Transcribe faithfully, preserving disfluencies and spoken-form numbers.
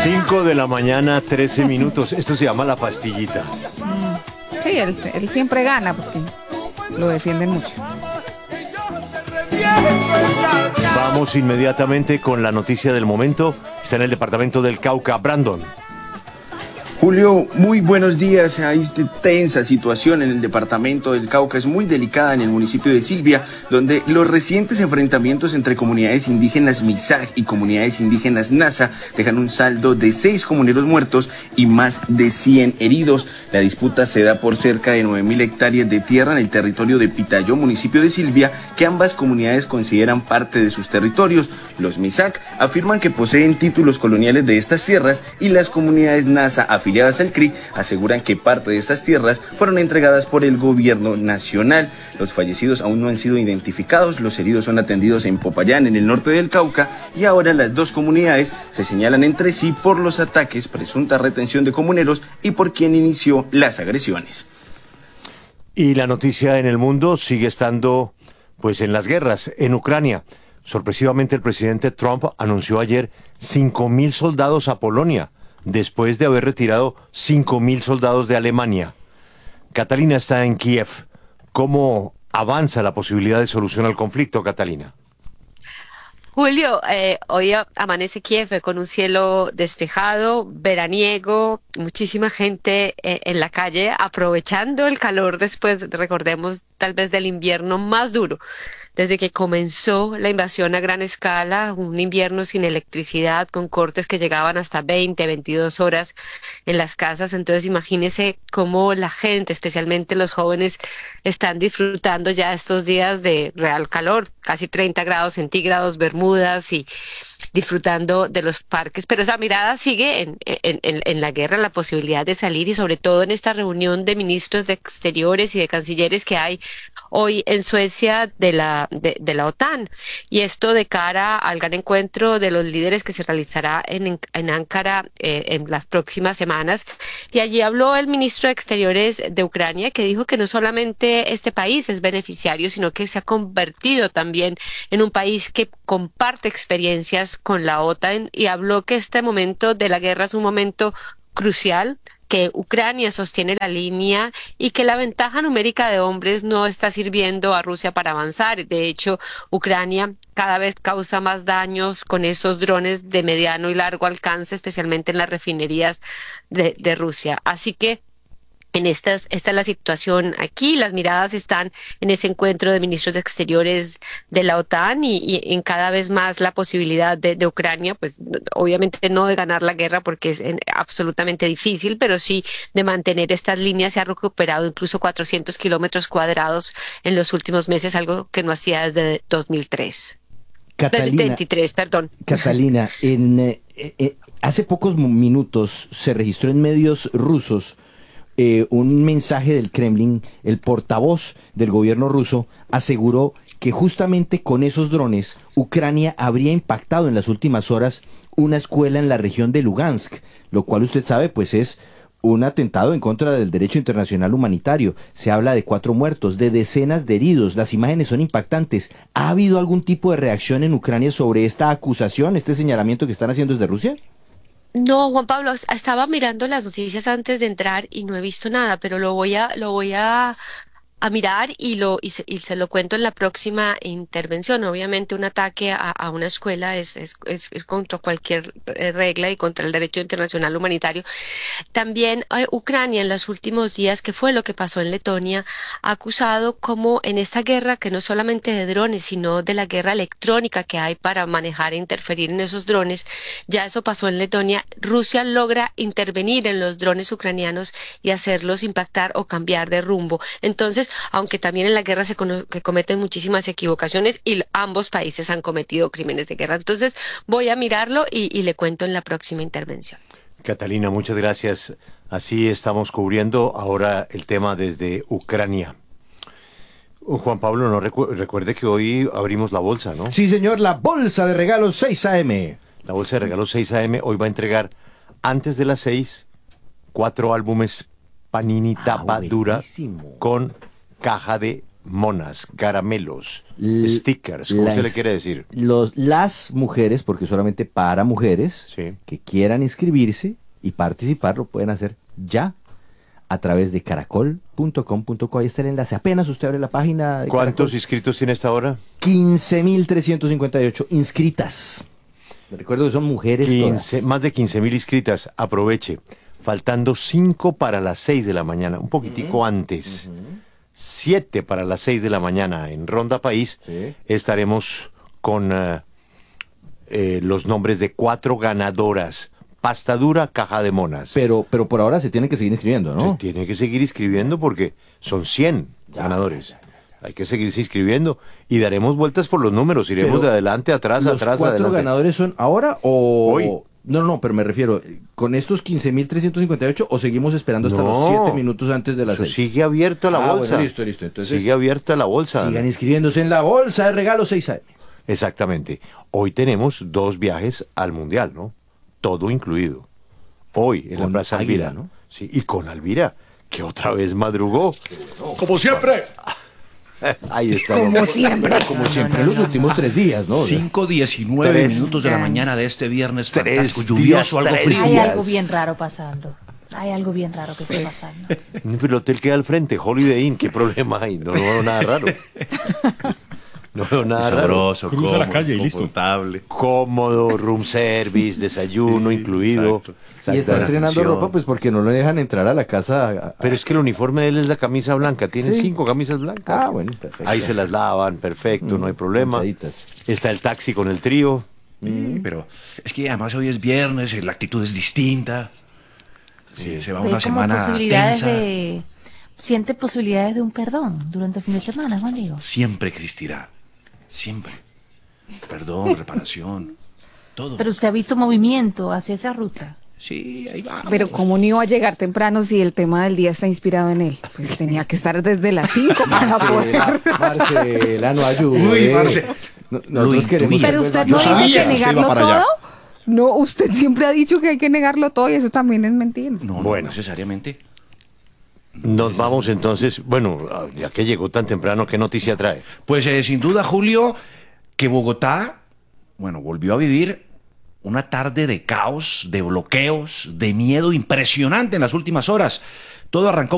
cinco de la mañana, trece minutos. Esto se llama la pastillita. Mm, sí, él, él siempre gana porque lo defienden mucho. Vamos inmediatamente con la noticia del momento. Está en el departamento del Cauca. Brandon. Julio, muy buenos días. Hay tensa situación en el departamento del Cauca, es muy delicada en el municipio de Silvia, donde los recientes enfrentamientos entre comunidades indígenas Misaj y comunidades indígenas Nasa dejan un saldo de seis comuneros muertos y más de cien heridos. La disputa se da por cerca de nueve mil hectáreas de tierra en el territorio de Pitayó, municipio de Silvia, que ambas comunidades consideran parte de sus territorios. Los Misaj afirman que poseen títulos coloniales de estas tierras y las comunidades Nasa afirman afiliadas al C R I aseguran que parte de estas tierras fueron entregadas por el gobierno nacional. Los fallecidos aún no han sido identificados, los heridos son atendidos en Popayán, en el norte del Cauca, y ahora las dos comunidades se señalan entre sí por los ataques, presunta retención de comuneros y por quien inició las agresiones. Y la noticia en el mundo sigue estando pues en las guerras en Ucrania. Sorpresivamente el presidente Trump anunció ayer cinco mil soldados a Polonia, después de haber retirado cinco mil soldados de Alemania. Catalina está en Kiev. ¿Cómo avanza la posibilidad de solución al conflicto, Catalina? Julio, eh, hoy amanece Kiev con un cielo despejado, veraniego, muchísima gente eh, en la calle aprovechando el calor después, recordemos, tal vez del invierno más duro. Desde que comenzó la invasión a gran escala, un invierno sin electricidad, con cortes que llegaban hasta veinte, veintidós horas en las casas. Entonces imagínese cómo la gente, especialmente los jóvenes, están disfrutando ya estos días de real calor, casi treinta grados centígrados, bermudas y disfrutando de los parques, pero esa mirada sigue en, en, en, en la guerra, en la posibilidad de salir y sobre todo en esta reunión de ministros de exteriores y de cancilleres que hay hoy en Suecia de la, de, de la OTAN. Y esto de cara al gran encuentro de los líderes que se realizará en, en Ankara eh, en las próximas semanas. Y allí habló el ministro de Exteriores de Ucrania, que dijo que no solamente este país es beneficiario, sino que se ha convertido también en un país que comparte experiencias con la OTAN, y habló que este momento de la guerra es un momento crucial, que Ucrania sostiene la línea y que la ventaja numérica de hombres no está sirviendo a Rusia para avanzar. De hecho, Ucrania cada vez causa más daños con esos drones de mediano y largo alcance, especialmente en las refinerías de, de Rusia. Así que En estas, esta es la situación aquí, las miradas están en ese encuentro de ministros de exteriores de la OTAN y, y en cada vez más la posibilidad de, de Ucrania, pues obviamente no de ganar la guerra porque es en, absolutamente difícil, pero sí de mantener estas líneas. Se ha recuperado incluso cuatrocientos kilómetros cuadrados en los últimos meses, algo que no hacía desde dos mil tres. Catalina, veintitrés, perdón. Catalina, en, eh, eh, hace pocos minutos se registró en medios rusos Eh, un mensaje del Kremlin. El portavoz del gobierno ruso aseguró que justamente con esos drones Ucrania habría impactado en las últimas horas una escuela en la región de Lugansk, lo cual usted sabe pues es un atentado en contra del derecho internacional humanitario. Se habla de cuatro muertos, de decenas de heridos, las imágenes son impactantes. ¿Ha habido algún tipo de reacción en Ucrania sobre esta acusación, este señalamiento que están haciendo desde Rusia? No, Juan Pablo, estaba mirando las noticias antes de entrar y no he visto nada, pero lo voy a, lo voy a, a mirar y lo y se, y se lo cuento en la próxima intervención. Obviamente un ataque a, a una escuela es, es, es, es contra cualquier regla y contra el derecho internacional humanitario. También eh, Ucrania en los últimos días, que fue lo que pasó en Letonia, ha acusado como en esta guerra, que no solamente de drones, sino de la guerra electrónica que hay para manejar e interferir en esos drones. Ya eso pasó en Letonia. Rusia logra intervenir en los drones ucranianos y hacerlos impactar o cambiar de rumbo. Entonces, aunque también en la guerra se que cometen muchísimas equivocaciones y ambos países han cometido crímenes de guerra. Entonces voy a mirarlo y, y le cuento en la próxima intervención. Catalina, muchas gracias. Así estamos cubriendo ahora el tema desde Ucrania. Juan Pablo, no recu recuerde que hoy abrimos la bolsa, ¿no? Sí, señor, la bolsa de regalos seis a eme. La bolsa de regalos seis a eme hoy va a entregar antes de las seis cuatro álbumes Panini Ah, tapa dura buenísimo. con caja de monas, caramelos, L- stickers, ¿cómo las- se le quiere decir? Los, las mujeres, porque solamente para mujeres, Sí. que quieran inscribirse y participar, lo pueden hacer ya a través de caracol punto com punto co. Ahí está el enlace. Apenas usted abre la página de ¿Cuántos Caracol. inscritos tiene esta hora? quince mil trescientos cincuenta y ocho inscritas. Les recuerdo que son mujeres quince, todas. más de quince mil inscritas. Aproveche. Faltando cinco para las seis de la mañana, un poquitico antes. siete para las seis de la mañana en Ronda País. Sí. Estaremos con eh, eh, los nombres de cuatro ganadoras. Pasta dura, caja de monas. Pero, pero por ahora se tienen que seguir inscribiendo, ¿no? Se tiene que seguir inscribiendo porque son cien Ya, ganadores. ya, ya, Hay que seguirse inscribiendo y daremos vueltas por los números. Iremos Pero de adelante, atrás, ¿Los atrás, cuatro adelante. ganadores son ahora o...? Hoy. No, no, no, pero me refiero, ¿con estos quince mil trescientos cincuenta y ocho o seguimos esperando hasta No. los siete minutos antes de las Eso seis? sigue abierta la Ah, bolsa. bueno, listo, listo. Entonces, sigue abierta la bolsa. sigan inscribiéndose en la bolsa de regalo seis A M. Exactamente. Hoy tenemos dos viajes al Mundial, ¿no? Todo incluido. Hoy en la Con Plaza Águila, Alvira. ¿no? Sí, y con Alvira, que otra vez madrugó. Como siempre. Ahí está. Como hombre. siempre. Como siempre, los últimos tres días, ¿no? cinco diecinueve Tres. minutos de la Ya. mañana de este viernes Tres fantástico, lluvioso, días, algo tres frío. Hay días. algo bien raro pasando. Hay algo bien raro que está pasando. Pero el hotel queda al frente, Holiday Inn, ¿qué problema hay? No, no veo nada raro. No veo nada raro. Sabroso, Cruza la cómodo, calle y listo. confortable. Cómodo, room service, desayuno Sí, incluido. exacto. Y está Exacto. estrenando atención. ropa pues porque no lo dejan entrar a la casa. a- a- Pero es que el uniforme de él es la camisa blanca. Tiene Sí. cinco camisas blancas. Ah, bueno, perfecto. Ahí se las lavan, perfecto, no hay problema. planchaditas. Está el taxi con el trío. Sí, pero es que además hoy es viernes, eh, la actitud es distinta. Sí, se va Ve una como semana posibilidades tensa. de... Siente posibilidades de un perdón durante el fin de semana, Juan Diego. Siempre existirá. Siempre. Perdón, reparación. Todo. Pero usted ha visto movimiento hacia esa ruta. Sí, ahí va. Pero ¿cómo no iba a llegar temprano si el tema del día está inspirado en él? Pues tenía que estar desde las cinco para poder... Marcela, Marcela, no ayude. Uy, Marce. No- Lo Nosotros queremos... intuía. Pero usted Yo no dice sabía que que usted iba negarlo para allá. todo. No, usted siempre ha dicho que hay que negarlo todo y eso también es mentira. No, no Bueno. necesariamente. Nos vamos entonces, bueno, ya que llegó tan temprano, ¿qué noticia trae? Pues eh, sin duda, Julio, que Bogotá, bueno, volvió a vivir una tarde de caos, de bloqueos, de miedo impresionante en las últimas horas. Todo arrancó